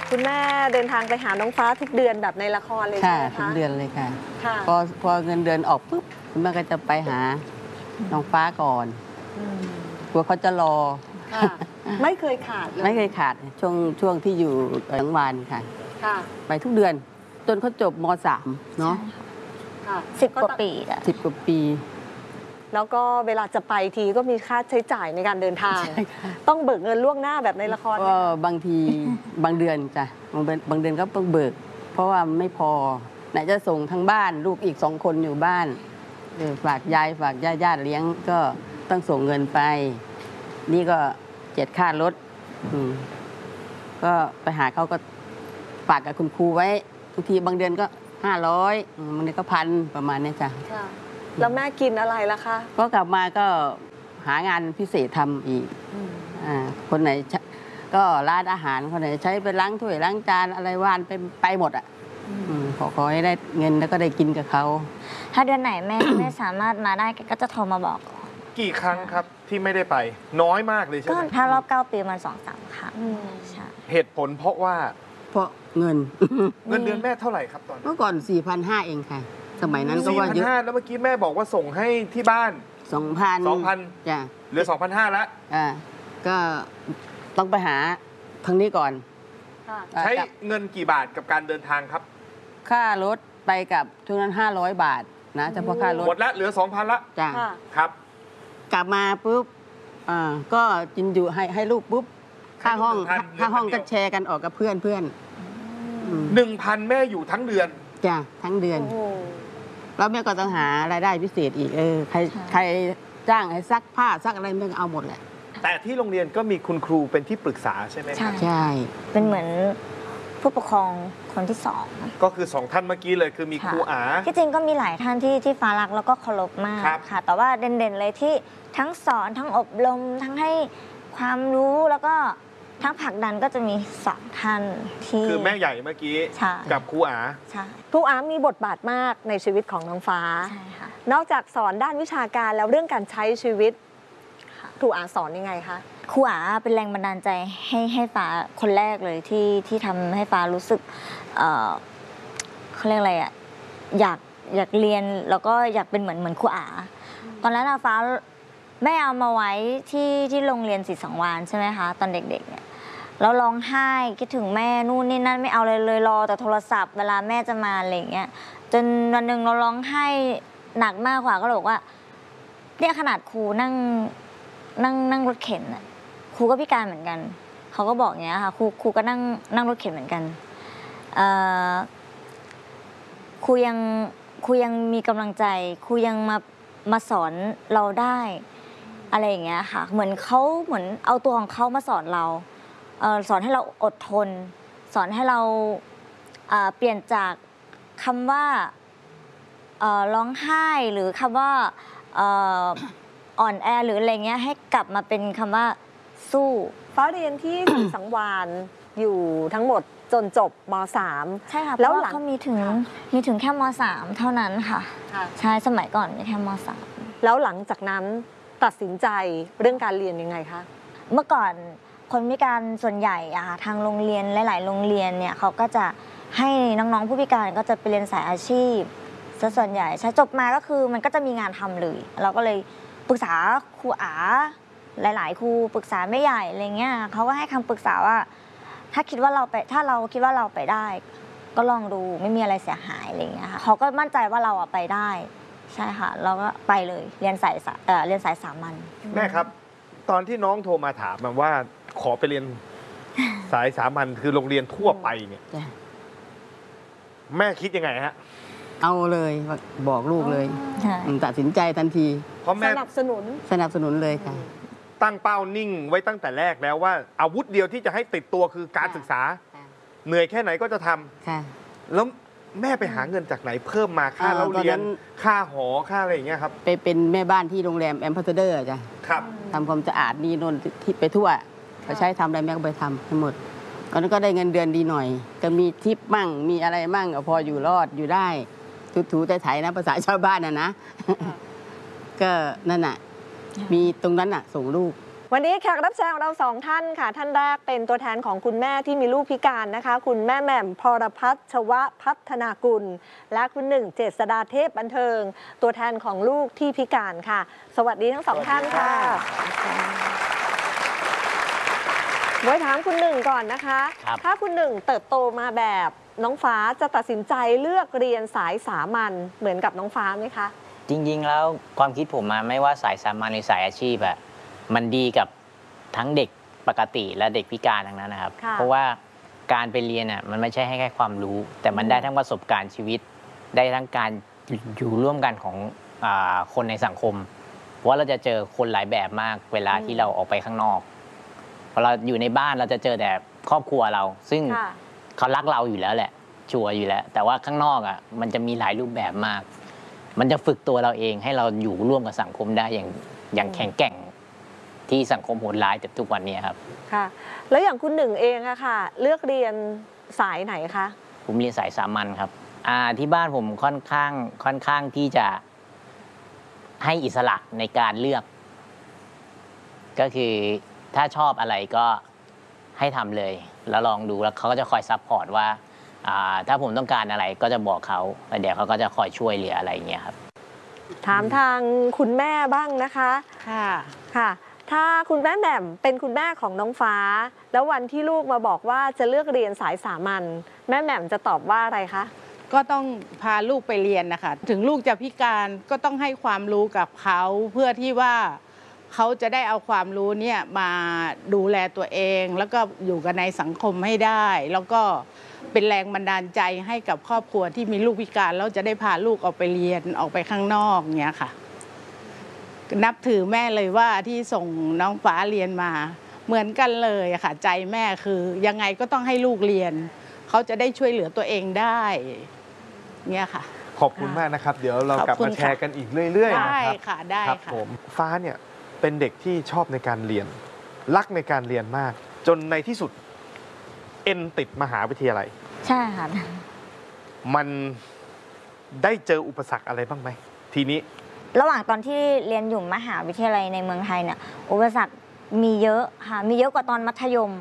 คุณแม่เดินทางไปหาน้องฟ้าทุกเดือนแบบในละครเลยใช่ไหมคะทุกเดือนเลยค่ะค่ะพอเงินเดือนออกปุ๊บคุณแม่ก็จะไปหาน้องฟ้าก่อนกลัวเขาจะรอไม่เคยขาดเลยไม่เคยขาดช่วงที่อยู่หลังวานค่ะไปทุกเดือนจนเขาจบม.3 เนาะ 10 กว่าปี 10 กว่าปีแล้วก็เวลาจะไปทีก็มีค่าใช้จ่ายในการเดินทางต้องเบิกเงินล่วงหน้าแบบในละครก็บางทีบางเดือนจ้ะบางเดือนก็ต้องเบิกเพราะว่าไม่พอไหนจะส่งทั้งบ้านลูกอีก2 คนอยู่บ้านฝากยายฝากญาติเลี้ยงก็ต้องส่งเงินไปนี่ก็7 ค่ารถก็ไปหาเขาก็ฝากกับคุณครูไว้ทุกทีบางเดือนก็500บางเดือนก็1,000ประมาณนี้จ้ะแล้วแม่กินอะไรล่ะคะก็กลับมาก็หางานพิเศษทำอีกคนไหนก็ร้านอาหารคนไหนใช้ไปล้างถ้วยล้างจานอะไรว่านไปหมดอ่ะขอให้ได้เงินแล้วก็ได้กินกับเขาถ้าเดือนไหนแม่ ไม่สามารถมาได้ก็จะโทรมาบอกกี่ครั้งครับที่ไม่ได้ไปน้อยมากเลยใช่ไหมก็ถ้ารอบ9 ปีมัน2-3 ครั้งเหตุผลเพราะว่าเพราะเงินเดือนแม่เท่าไหร่ครับตอนเมื่อก่อน 4,500 เองค่ะสมัยนั้นก็ว่าเยอะ 4,500แล้วเมื่อกี้แม่บอกว่าส่งให้ที่บ้าน 2,000 จ้ะเหลือ 2,500 แล้วก็ต้องไปหาทางนี้ก่อนใช้เงินกี่บาทกับการเดินทางครับค่ารถไปกับช่วงนั้น500 บาทนะเฉพาะค่ารถหมดแล้วเหลือ 2,000 ละจ้ะครับกลับมาปุ๊บก็กินอยู่ให้ลูกปุ๊บค่าห้องก็แชร์กันออกกับเพื่อน 1,000 แม่อยู่ทั้งเดือนจ้ะทั้งเดือนแล้วแม่ก็ต้องหารายได้พิเศษอีกใครจ้างให้ซักผ้าซักอะไรแม่ก็เอาหมดแหละแต่ที่โรงเรียนก็มีคุณครูเป็นที่ปรึกษาใช่ไหมครับใช่เป็นเหมือนผู้ปกครองคนที่2 ก็คือ2 ท่านเมื่อกี้เลยคือมีครูอาที่จริงก็มีหลายท่านที่ฟ้ารักแล้วก็เคารพมากค่ะแต่ว่าเด่นๆเลยที่ทั้งสอนทั้งอบรมทั้งให้ความรู้แล้วก็ทั้งผลักดันก็จะมี2 ท่านที่คือแม่ใหญ่เมื่อกี้กับครูอาใช่ครูอามีบทบาทมากในชีวิตของน้องฟ้าใช่ค่ะนอกจากสอนด้านวิชาการแล้วเรื่องการใช้ชีวิตครูอาสอนยังไงคะครูอาเป็นแรงบันดาลใจให้ฟ้าคนแรกเลยที่ทำให้ฟ้ารู้สึกเขาเรียกอะไรอ่ะอยากเรียนแล้วก็อยากเป็นเหมือนครูอาตอนนั้นฟ้าแม่เอามาไว้ที่โรงเรียนศรีสังวาลใช่ไหมคะตอนเด็กๆเนี่ยแล้วร้องไห้คิดถึงแม่นู่นนี่นั่นไม่เอาเลยรอแต่โทรศัพท์เวลาแม่จะมาอะไรอย่างเงี้ยจนวันหนึ่งเราร้องไห้หนักมากกว่าก็เลยบอกว่าเนี่ยขนาดครูนั่งรถเข็นน่ะครูก็พิการเหมือนกันเขาก็บอกอย่างเงี้ยค่ะครูก็นั่งรถเข็นเหมือนกันครูยังมีกำลังใจครูยังมาสอนเราได้อะไรอย่างเงี้ยค่ะเหมือนเอาตัวของเขามาสอนเราสอนให้เราอดทนสอนให้เราเปลี่ยนจากคำว่าร้องไห้หรือคำว่าอ่อนแอหรืออะไรเงี้ยให้กลับมาเป็นคำว่าสู้ฟ้าเรียนที่ สังวาลอยู่ทั้งหมดจนจบม .3 ใช่ค่ะแล้วหลังเขามีถึงแค่ม.3 เท่านั้นค่ะใช่สมัยก่อนมีแค่ม .3 แล้วหลังจากนั้นตัดสินใจเรื่องการเรียนยังไงคะเมื่อก่อนคนพิการส่วนใหญ่อะค่ะทางโรงเรียนหลายๆโรงเรียนเนี่ยเขาก็จะให้น้องๆผู้พิการก็จะไปเรียนสายอาชีพซะส่วนใหญ่ใช่จบมาก็คือมันก็จะมีงานทำเลยเราก็เลยปรึกษาครูอาหลายๆครูปรึกษาแม่ใหญ่อะไรเงี้ยเขาก็ให้คำปรึกษาว่าถ้าเราคิดว่าเราไปได้ก็ลองดูไม่มีอะไรเสียหายอะไรเงี้ยค่ะเขาก็มั่นใจว่าเราไปได้ใช่ค่ะเราก็ไปเลยเรียนสายสามัญแม่ครับตอนที่น้องโทรมาถามว่าขอไปเรียนสายสามัญคือโรงเรียนทั่วไปเนี่ยแม่คิดยังไงฮะเอาเลยบอกลูกเลยตัดสินใจทันทีเพราะแม่สนับสนุนเลยค่ะตั้งเป้านิ่งไว้ตั้งแต่แรกแล้วว่าอาวุธเดียวที่จะให้ติดตัวคือการศึกษาเหนื่อยแค่ไหนก็จะทำแล้วแม่ไปหาเงินจากไหนเพิ่มมาค่าเราเรียนค่าหอค่าอะไรอย่างเงี้ยครับไปเป็นแม่บ้านที่โรงแรมแอมพาสเดอร์จ้ะครับทำความสะอาดนี่นนที่ไปทั่วเขาใช้ทำอะไรแม่ก็ไปทำทั้งหมดตอนนั้นก็ได้เงินเดือนดีหน่อยก็มีทิปมั่งมีอะไรมั่งพออยู่รอดอยู่ได้ถูๆไถๆนะภาษาชาวบ้านนะก็นั่นน่ะมีตรงนั้นน่ะส่งลูกวันนี้แขกรับเชิญของเรา2 ท่านค่ะ ท่านแรกเป็นตัวแทนของคุณแม่ที่มีลูกพิการนะคะ คุณแม่แหม่มพรพัชวะพัฒนากุล และคุณหนึ่งเจษฎาเทพบันเทิง ตัวแทนของลูกที่พิการค่ะ สวัสดีทั้ง2 ท่านค่ะไว้ถามคุณหนึ่งก่อนนะคะ ถ้าคุณหนึ่งเติบโตมาแบบน้องฟ้าจะตัดสินใจเลือกเรียนสายสามัญเหมือนกับน้องฟ้าไหมคะจริงๆแล้วความคิดผมมาไม่ว่าสายสามัญหรือสายอาชีพอะมันดีกับทั้งเด็กปกติและเด็กพิการทั้งนั้นนะครับ เพราะว่าการไปเรียนอะมันไม่ใช่ให้แค่ความรู้ แต่มันได้ทั้งประสบการณ์ชีวิต ได้ทั้งการอยู่ร่วมกันของคนในสังคม เพราะว่าเราจะเจอคนหลายแบบมากเวลาที่เราออกไปข้างนอกพอเราอยู่ในบ้านเราจะเจอแต่ครอบครัวเรา ซึ่งเขารักเราอยู่แล้วแหละชัวร์อยู่แล้ว แต่ว่าข้างนอกอะมันจะมีหลายรูปแบบมาก มันจะฝึกตัวเราเองให้เราอยู่ร่วมกับสังคมได้อย่างแข็งแกร่งที่สังคมโหดร้ายแบบทุกวันนี้ครับค่ะแล้วอย่างคุณหนึ่งเองอะค่ะเลือกเรียนสายไหนคะผมเรียนสายสามัญครับที่บ้านผมค่อนข้างที่จะให้อิสระในการเลือก ก็คือถ้าชอบอะไรก็ให้ทำเลยแล้วลองดูแล้วเขาก็จะคอยซัพพอร์ตว่าถ้าผมต้องการอะไรก็จะบอกเขาแล้วเดี๋ยวเขาก็จะคอยช่วยเหลืออะไรอย่างเงี้ยครับถามทางคุณแม่บ้างนะคะค่ะถ้าคุณแม่แหม่มเป็นคุณแม่ของน้องฟ้าแล้ววันที่ลูกมาบอกว่าจะเลือกเรียนสายสามัญแม่แหม่มจะตอบว่าอะไรคะก็ต้องพาลูกไปเรียนนะคะถึงลูกจะพิการก็ต้องให้ความรู้กับเขาเพื่อที่ว่าเขาจะได้เอาความรู้เนี่ยมาดูแลตัวเองแล้วก็อยู่กันในสังคมให้ได้แล้วก็เป็นแรงบันดาลใจให้กับครอบครัวที่มีลูกพิการแล้วจะได้พาลูกออกไปเรียนออกไปข้างนอกเงี้ยค่ะนับถือแม่เลยว่าที่ส่งน้องฟ้าเรียนมาเหมือนกันเลยค่ะใจแม่คือยังไงก็ต้องให้ลูกเรียนเขาจะได้ช่วยเหลือตัวเองได้เงี้ยค่ะขอบคุณมากนะครับเดี๋ยวเรากลับมาแชร์กันอีกเรื่อยๆได้ค่ะได้ค่ะผมฟ้าเนี่ยเป็นเด็กที่ชอบในการเรียนรักในการเรียนมากจนในที่สุดติดมหาวิทยาลัยใช่ค่ะมันได้เจออุปสรรคอะไรบ้างไหมทีนี้ระหว่างตอนที่เรียนอยู่มหาวิทยาลัยในเมืองไทยเนี่ยอุปสรรคมีเยอะค่ะมีเยอะกว่าตอนมัธยม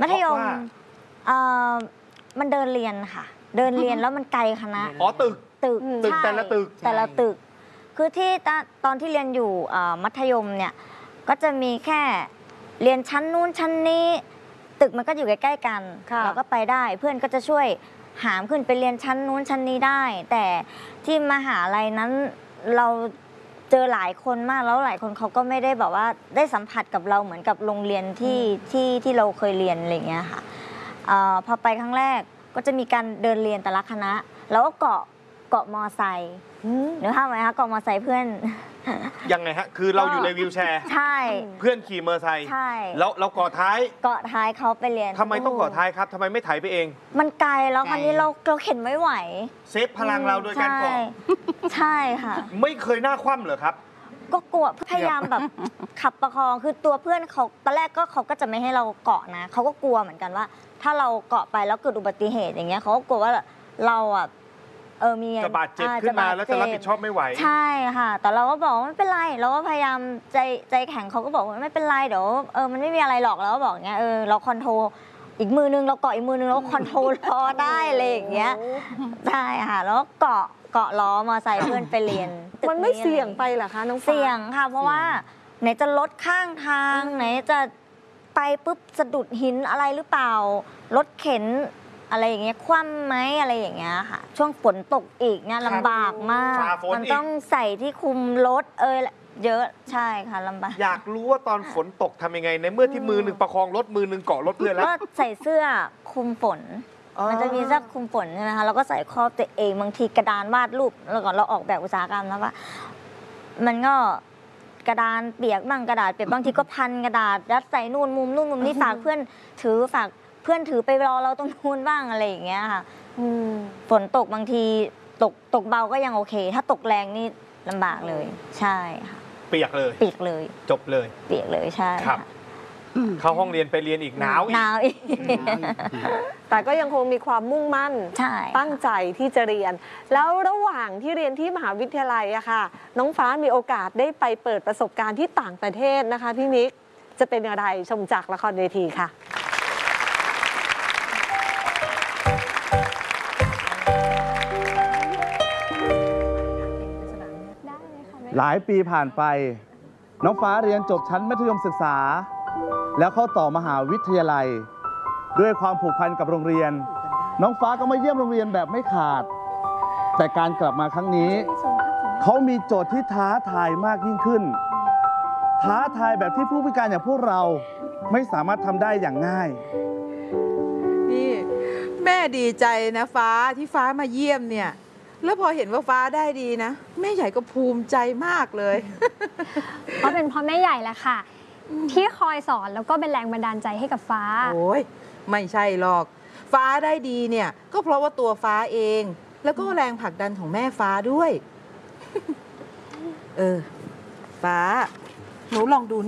มันเดินเรียนค่ะเดินเรียนแล้วมันไกลคณะตึกแต่ละตึกคือที่ตอนที่เรียนอยู่มัธยมเนี่ยก็จะมีแค่เรียนชั้นนู้นชั้นนี้ตึกมันก็อยู่ใกล้ๆกันเราก็ไปได้เพื่อนก็จะช่วยหามขึ้นไปเรียนชั้นนู้นชั้นนี้ได้แต่ที่มหาลัยนั้นเราเจอหลายคนมากแล้วหลายคนเขาก็ไม่ได้แบบว่าได้สัมผัสกับเราเหมือนกับโรงเรียนที่เราเคยเรียนอะไรอย่างเงี้ยค่ะพอไปครั้งแรกก็จะมีการเดินเรียนแต่ละคณะแล้วก็เกาะมอไซค์หรือภาพไหมคะเกาะมอไซค์เพื่อนยังไงฮะคือเราอยู่ในวีลแชร์ใช่เพื่อนขี่มอเตอร์ไซค์ใช่แล้วเราเกาะท้ายเขาไปเรียนทำไมต้องเกาะท้ายครับทำไมไม่ไถไปเองมันไกลแล้วคราวนี้เราเข็นไม่ไหวเซฟพลังเราโดยการเกาะใช่ค่ะไม่เคยหน้าคว่ำเหรอครับก็กลัวพยายามแบบขับประคองคือตัวเพื่อนเขาตอนแรกก็เขาก็จะไม่ให้เราเกาะนะเขาก็กลัวเหมือนกันว่าถ้าเราเกาะไปแล้วเกิดอุบัติเหตุอย่างเงี้ยเขาก็กลัวว่าเรามีจะบาดเจ็บขึ้นมาแล้วจะรับผิดชอบไม่ไหวใช่ค่ะแต่เราก็บอกไม่เป็นไรเราก็พยายามใจแข็งเขาก็บอกว่าไม่เป็นไรเดี๋ยวมันไม่มีอะไรหรอกแล้วก็บอกเงี้ยเราคอนโทรลอีกมือนึงเราเกาะอีกมือนึงเราคอนโทรลล้อได้อะไรอย่างเงี้ยใช่ค่ะแล้วเกาะล้อมอไซค์เพื่อนไปเรียนมันไม่เสี่ยงไปเหรอคะน้องฟ้าเสี่ยงค่ะเพราะว่าไหนจะรถข้างทางไหนจะไปปุ๊บสะดุดหินอะไรหรือเปล่ารถเข็นอะไรอย่างเงี้ยคว่ำไหมอะไรอย่างเงี้ยค่ะช่วงฝนตกอีกเนี่ยลำบากมากมันต้องใส่ที่คุมรถเยอะใช่ค่ะลำบากอยากรู้ว่าตอนฝนตกทำยังไงในเมื่อที่มือหนึ่งประคองรถมือหนึ่งเกาะรถเพื่อนแล้วก็ใส่เสื้อคุมฝนมันจะมีเสื้อคุมฝนใช่ไหมคะเราก็ใส่ครอบตัวเองบางทีกระดานวาดรูปแล้วก่อนเราออกแบบอุตสาหกรรมนะว่ามันก็กระดานเปียกบ้างกระดาษเปียกบางทีก็พันกระดาษยัดใส่นู่นมุมนี่ฝากเพื่อนถือไปรอเราตรงนู้นบ้างอะไรอย่างเงี้ยค่ะฝนตกบางทีตกเบาก็ยังโอเคถ้าตกแรงนี่ลำบากเลยใช่ค่ะเปียกเลยจบเลยเปียกเลยใช่ครับเข้าห้องเรียนไปเรียนอีกหนาวอีกแต่ก็ยังคงมีความมุ่งมั่นตั้งใจที่จะเรียนแล้วระหว่างที่เรียนที่มหาวิทยาลัยอะค่ะน้องฟ้ามีโอกาสได้ไปเปิดประสบการณ์ที่ต่างประเทศนะคะพี่มิกจะเป็นอะไรชมจากละครเวทีค่ะหลายปีผ่านไป น้องฟ้าเรียนจบชั้นมัธยมศึกษา แล้วเข้าต่อมหาวิทยาลัย ด้วยความผูกพันกับโรงเรียน น้องฟ้าก็มาเยี่ยมโรงเรียนแบบไม่ขาด แต่การกลับมาครั้งนี้ เขามีโจทย์ที่ท้าทายมากยิ่งขึ้น ท้าทายแบบที่ผู้พิการอย่างพวกเราไม่สามารถทำได้อย่างง่ายนี่แม่ดีใจนะฟ้าที่ฟ้ามาเยี่ยมเนี่ย แล้วพอเห็นว่าฟ้าได้ดีนะ แม่ใหญ่ก็ภูมิใจมากเลยเพราะเป็นพ่อแม่ใหญ่แหละค่ะ ที่คอยสอนแล้วก็เป็นแรงบันดาลใจให้กับฟ้าโอ้ยไม่ใช่หรอก ฟ้าได้ดีเนี่ย ก็เพราะว่าตัวฟ้าเอง แล้วก็แรงผลักดันของแม่ฟ้าด้วย ฟ้า หนูลองดู